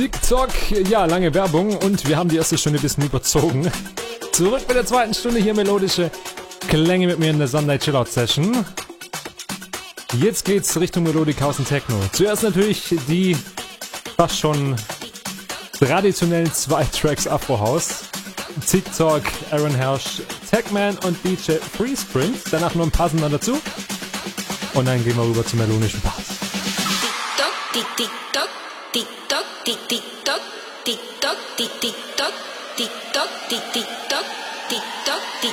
TikTok, ja, lange Werbung und wir haben die erste Stunde ein bisschen überzogen. Zurück mit der zweiten Stunde, hier melodische Klänge mit mir in der Sunday Chillout Session. Jetzt geht's Richtung Melodic House und Techno. Zuerst natürlich die fast schon traditionellen 2 Tracks Afro House. TikTok, Aaron Hersch, Techman und DJ Freesprint. Danach noch ein paar sind dann dazu. Und dann gehen wir rüber zum melodischen Part. TikTok, TikTok, TikTok, TikTok, TikTok, TikTok, TikTok, TikTok, TikTok, TikTok,